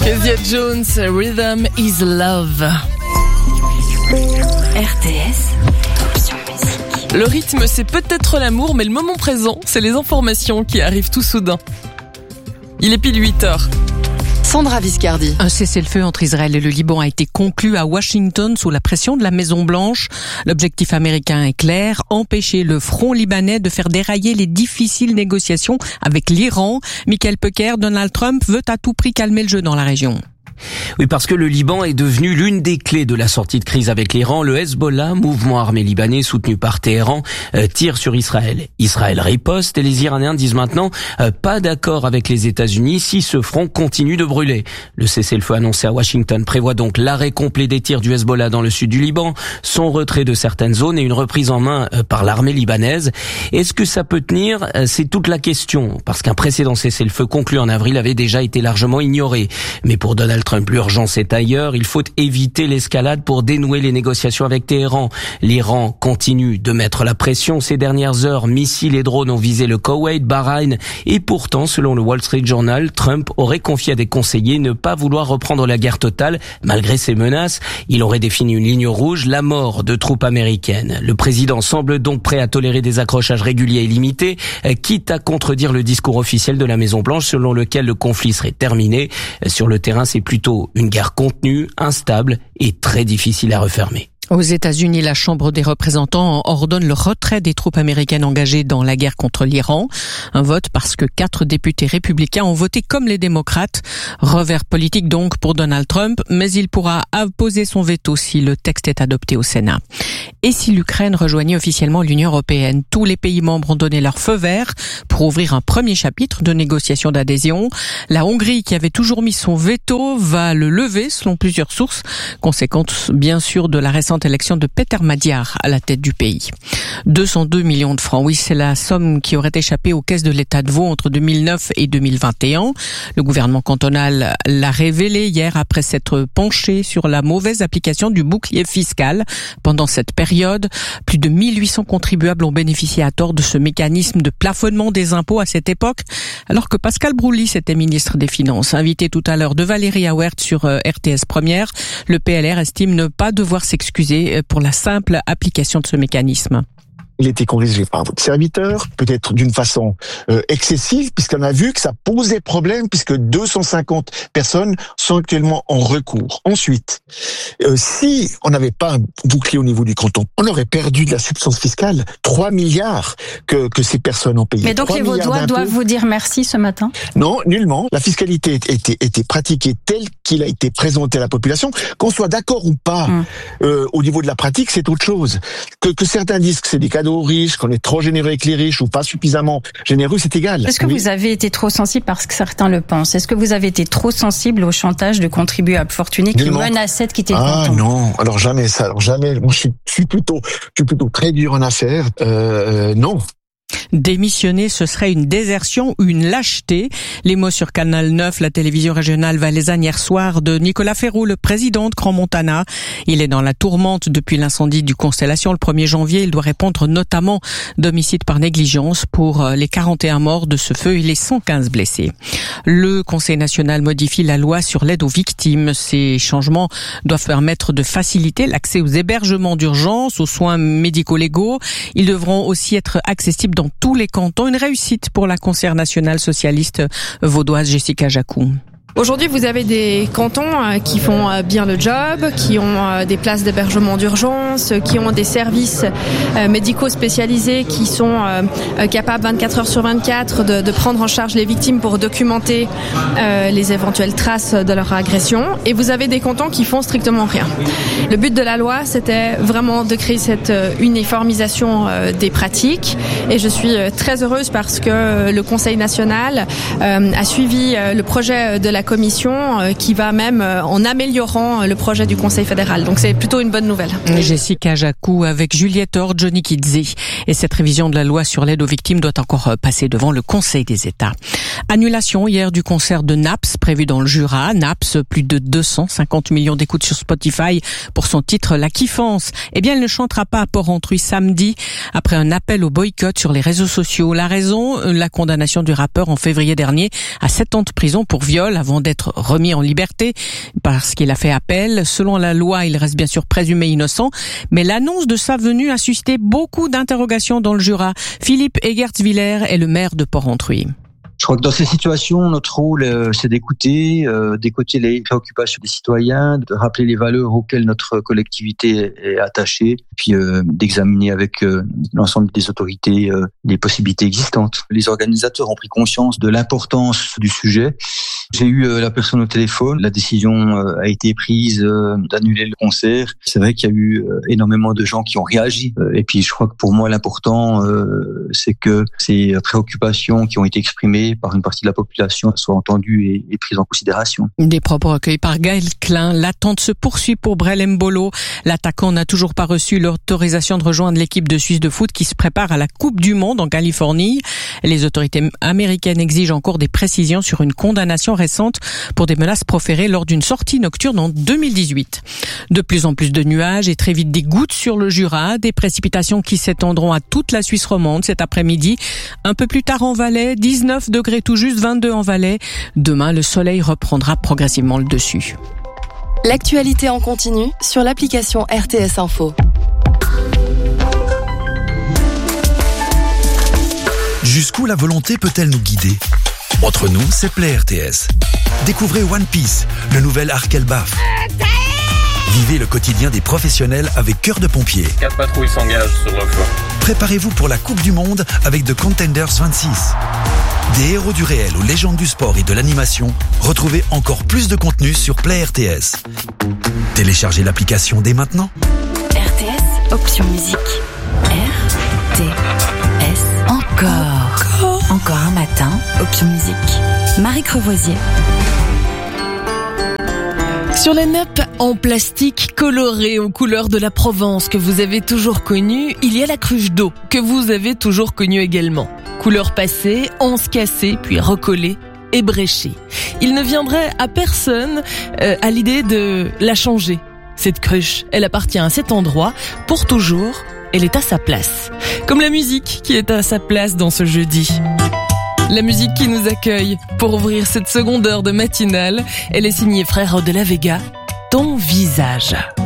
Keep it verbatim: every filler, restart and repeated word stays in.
Kezia Jones, Rhythm is Love. R T S, option musique. Le rythme, c'est peut-être l'amour, mais le moment présent, c'est les informations qui arrivent tout soudain. Il est pile huit heures. Sandra Viscardi. Un cessez-le-feu entre Israël et le Liban a été conclu à Washington sous la pression de la Maison-Blanche. L'objectif américain est clair, empêcher le front libanais de faire dérailler les difficiles négociations avec l'Iran. Michael Pecker, Donald Trump veut à tout prix calmer le jeu dans la région. Oui, parce que le Liban est devenu l'une des clés de la sortie de crise avec l'Iran. Le Hezbollah, mouvement armé libanais soutenu par Téhéran, euh, tire sur Israël. Israël riposte et les Iraniens disent maintenant euh, pas d'accord avec les États-Unis si ce front continue de brûler. Le cessez-le-feu annoncé à Washington prévoit donc l'arrêt complet des tirs du Hezbollah dans le sud du Liban, son retrait de certaines zones et une reprise en main euh, par l'armée libanaise. Est-ce que ça peut tenir ? euh, C'est toute la question, parce qu'un précédent cessez-le-feu conclu en avril avait déjà été largement ignoré. Mais pour Donald Trump, l'urgence est ailleurs. Il faut éviter l'escalade pour dénouer les négociations avec Téhéran. L'Iran continue de mettre la pression. Ces dernières heures, missiles et drones ont visé le Koweït, Bahreïn. Et pourtant, selon le Wall Street Journal, Trump aurait confié à des conseillers ne pas vouloir reprendre la guerre totale malgré ses menaces. Il aurait défini une ligne rouge, la mort de troupes américaines. Le président semble donc prêt à tolérer des accrochages réguliers et limités, quitte à contredire le discours officiel de la Maison-Blanche selon lequel le conflit serait terminé. Sur le terrain, c'est plutôt une guerre contenue, instable et très difficile à refermer. Aux États-Unis, la Chambre des représentants ordonne le retrait des troupes américaines engagées dans la guerre contre l'Iran. Un vote parce que quatre députés républicains ont voté comme les démocrates. Revers politique donc pour Donald Trump, mais il pourra apposer son veto si le texte est adopté au Sénat. Et si l'Ukraine rejoignait officiellement l'Union européenne, tous les pays membres ont donné leur feu vert pour ouvrir un premier chapitre de négociation d'adhésion. La Hongrie, qui avait toujours mis son veto, va le lever selon plusieurs sources, conséquence bien sûr de la récente élection de Peter Magyar à la tête du pays. deux cent deux millions de francs, oui, c'est la somme qui aurait échappé aux caisses de l'État de Vaud entre deux mille neuf et deux mille vingt et un. Le gouvernement cantonal l'a révélé hier après s'être penché sur la mauvaise application du bouclier fiscal. Pendant cette période, plus de mille huit cents contribuables ont bénéficié à tort de ce mécanisme de plafonnement des impôts à cette époque, alors que Pascal Broulis était ministre des Finances. Invité tout à l'heure de Valérie Auert sur R T S Première, le P L R estime ne pas devoir s'excuser pour la simple application de ce mécanisme. Il a été corrigé par votre serviteur, peut-être d'une façon euh, excessive, puisqu'on a vu que ça posait problème, puisque deux cent cinquante personnes sont actuellement en recours. Ensuite, euh, si on n'avait pas un bouclier au niveau du canton, on aurait perdu de la substance fiscale, trois milliards que, que ces personnes ont payé. Mais donc les Vaudois doivent vous dire merci ce matin ? Non, nullement. La fiscalité était, était pratiquée telle qu'il a été présenté à la population. Qu'on soit d'accord ou pas hum. euh, au niveau de la pratique, c'est autre chose. Que, que certains disent que c'est des cadeaux aux riches, qu'on est trop généreux avec les riches ou pas suffisamment généreux, c'est égal. Est-ce que oui. vous avez été trop sensible, parce que certains le pensent, est-ce que vous avez été trop sensible au chantage de contribuables fortunés qui Nullement. menaçaient de quitter le ah, canton ? Ah non, alors jamais ça, alors jamais. Moi je suis, je suis plutôt, je suis plutôt très dur en affaires. Euh, non. Démissionner, ce serait une désertion ou une lâcheté. Les mots sur Canal neuf, la télévision régionale valaisanne hier soir, de Nicolas Ferraud, le président de Crans-Montana. Il est dans la tourmente depuis l'incendie du Constellation le premier janvier. Il doit répondre notamment d'homicide par négligence pour les quarante et un morts de ce feu et les cent quinze blessés. Le Conseil national modifie la loi sur l'aide aux victimes. Ces changements doivent permettre de faciliter l'accès aux hébergements d'urgence, aux soins médico-légaux. Ils devront aussi être accessibles dans tous les cantons. Une réussite pour la conseillère nationale socialiste vaudoise Jessica Jacou. Aujourd'hui, vous avez des cantons qui font bien le job, qui ont des places d'hébergement d'urgence, qui ont des services médicaux spécialisés, qui sont capables vingt-quatre heures sur vingt-quatre de, de prendre en charge les victimes pour documenter les éventuelles traces de leur agression. Et vous avez des cantons qui font strictement rien. Le but de la loi, c'était vraiment de créer cette uniformisation des pratiques. Et je suis très heureuse parce que le Conseil national a suivi le projet de la commission euh, qui va même euh, en améliorant euh, le projet du Conseil fédéral. Donc c'est plutôt une bonne nouvelle. Jessica Jacou avec Juliette Or, Johnny Kidze. Et cette révision de la loi sur l'aide aux victimes doit encore passer devant le Conseil des États. Annulation hier du concert de Naps prévu dans le Jura. Naps, plus de deux cent cinquante millions d'écoutes sur Spotify pour son titre La Kiffance. Eh bien, elle ne chantera pas à Port-Entruy samedi après un appel au boycott sur les réseaux sociaux. La raison, la condamnation du rappeur en février dernier à sept ans de prison pour viol avant avant d'être remis en liberté parce qu'il a fait appel. Selon la loi, il reste bien sûr présumé innocent, mais l'annonce de sa venue a suscité beaucoup d'interrogations dans le Jura. Philippe Egertsviller est le maire de Porrentruy. Je crois que dans ces situations, notre rôle, euh, c'est d'écouter, euh, d'écouter les préoccupations des citoyens, de rappeler les valeurs auxquelles notre collectivité est attachée, puis euh, d'examiner avec euh, l'ensemble des autorités euh, les possibilités existantes. Les organisateurs ont pris conscience de l'importance du sujet. J'ai eu euh, la personne au téléphone. La décision euh, a été prise euh, d'annuler le concert. C'est vrai qu'il y a eu euh, énormément de gens qui ont réagi. Euh, et puis, je crois que pour moi, l'important, euh, c'est que ces préoccupations qui ont été exprimées par une partie de la population soient entendues et, et prises en considération. Des propos recueillis par Gaël Klein. L'attente se poursuit pour Brel Mbolo. L'attaquant n'a toujours pas reçu l'autorisation de rejoindre l'équipe de Suisse de foot qui se prépare à la Coupe du Monde en Californie. Les autorités américaines exigent encore des précisions sur une condamnation récente pour des menaces proférées lors d'une sortie nocturne en deux mille dix-huit. De plus en plus de nuages et très vite des gouttes sur le Jura, des précipitations qui s'étendront à toute la Suisse romande cet après-midi. Un peu plus tard en Valais, dix-neuf degrés tout juste, vingt-deux en Valais. Demain, le soleil reprendra progressivement le dessus. L'actualité en continu sur l'application R T S Info. Jusqu'où la volonté peut-elle nous guider ? Entre nous, c'est Play R T S. Découvrez One Piece, le nouvel Arc Elbaf. Vivez le quotidien des professionnels avec Cœur de Pompier. Quatre patrouilles s'engagent sur le flanc. Préparez-vous pour la Coupe du Monde avec The Contenders vingt-six. Des héros du réel aux légendes du sport et de l'animation, retrouvez encore plus de contenu sur Play R T S. Téléchargez l'application dès maintenant. R T S, option musique. R T S, encore. Encore, encore un matin, option musique. Marie Crevoisier. Sur la nappe en plastique colorée aux couleurs de la Provence que vous avez toujours connue, il y a la cruche d'eau que vous avez toujours connue également. Couleur passée, anse cassée, puis recollée, ébréchée. Il ne viendrait à personne euh, à l'idée de la changer. Cette cruche, elle appartient à cet endroit pour toujours. Elle est à sa place. Comme la musique qui est à sa place dans ce jeudi. La musique qui nous accueille pour ouvrir cette seconde heure de matinale, elle est signée Frère de la Vega, Ton visage.